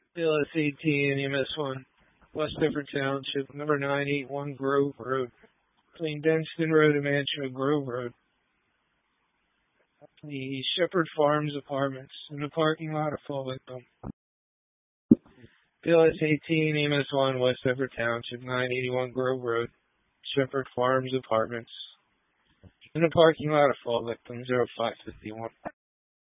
BLS 18 EMS1, West Effort Township, number 981 Grove Road, between Denston Road and Manchester Grove Road. The Shepherd Farms Apartments, in the parking lot of Fall Victim. BLS 18 EMS1, West Effort Township, 981 Grove Road, Shepherd Farms Apartments, in the parking lot of Fall Victim, 0551.